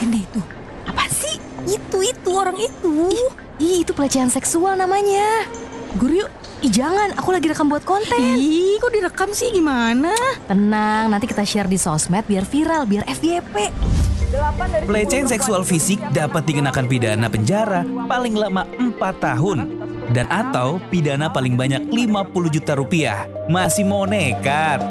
liatin deh itu. Apa sih? Itu orang itu. Ih, itu pelecehan seksual namanya. Guru yuk. Ih, jangan, aku lagi rekam buat konten. Ih, kok direkam sih, gimana? Tenang, nanti kita share di sosmed biar viral, biar FYP. Pelecehan seksual fisik dapat dikenakan pidana penjara paling lama 4 tahun dan atau pidana paling banyak 50 juta rupiah. Masih mau nekat?